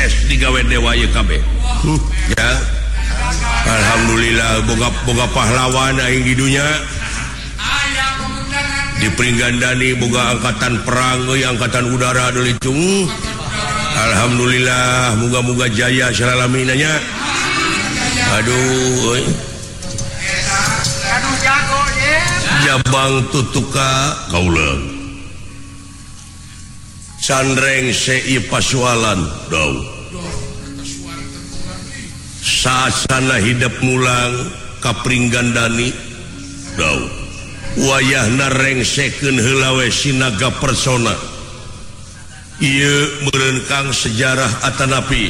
sukses digawe dewa ieu kabeh. Ya. Alhamdulillah boga pahlawan aing di dunya. Diperinggandani boga angkatan perang euy angkatan udara deui cung. Alhamdulillah muga-muga jaya salalamina nya. Aduh euy. Aduh jago ye. Jabang tutuka kaula. Sandreng sei pasualan daw. Saasana hidup mulang kapringgandani daw. Wayahna rengsekeun heula we sinaga persona. Ieu meureun kang sejarah atanapi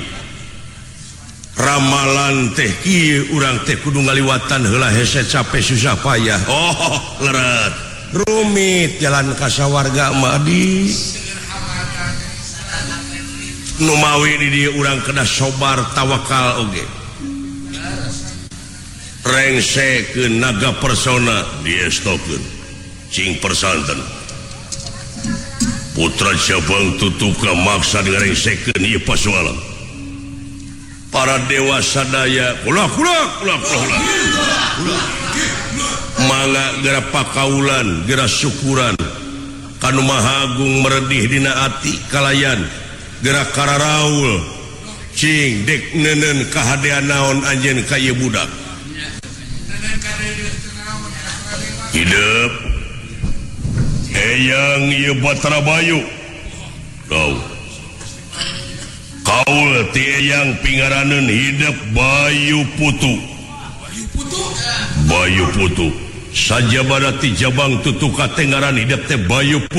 ramalan teh kieu urang teh kudu ngaliwatan heula hese capek susah payah. Oh, leureut. Rumit jalan ka sawarga mah di nu mawi di dieu urang kena sobar tawakal oge. Rengsekeun naga persona diestokeun cing persanten. Putra Jabang Tutuka maksa ngarengsekeun ieu pasualan. Para dewa sadaya ulah mangga geura pakaulan geura syukuran kanu Maha Agung meredih dina ati kalayan geura kararaul cing dek neuneun kahadean naon anjeun ka ieu budak hidup eyang ieu Batra Bayu kau ti eyang pingaraneun hidup Bayu Putu sajabana ti Jabang Tutuka teh ngaran hidup teh Bayu Putu.